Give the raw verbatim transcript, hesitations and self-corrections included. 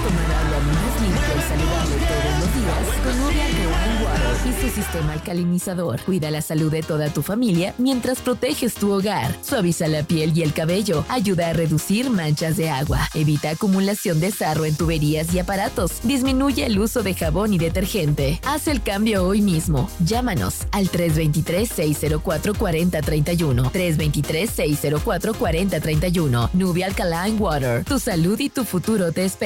tomar agua más limpia y saludable todos los días con Nubia Alkaline Water y su sistema alcalinizador. Cuida la salud de toda tu familia mientras proteges tu hogar. Suaviza la piel y el cabello. Ayuda a reducir manchas de agua. Evita acumulación de sarro en tuberías y aparatos. Disminuye el uso de jabón y detergente. Haz el cambio hoy mismo. Llámanos al tres dos tres, seis cero cuatro, cuatro cero tres uno. tres dos tres, seis cero cuatro, cuatro cero tres uno. Nubia Alkaline Water. Tu salud y tu futuro te esperan.